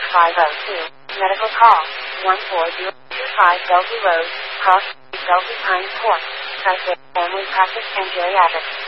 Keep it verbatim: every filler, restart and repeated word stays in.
five oh two. Medical call one four zero two five Bellevue Road, Cross, Bellevue Pines Court. Tri-State Family Practice and Geriatrics.